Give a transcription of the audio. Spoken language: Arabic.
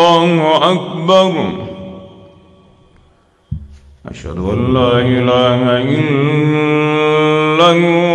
الله أكبر. أشهد أن لا إله إلا الله.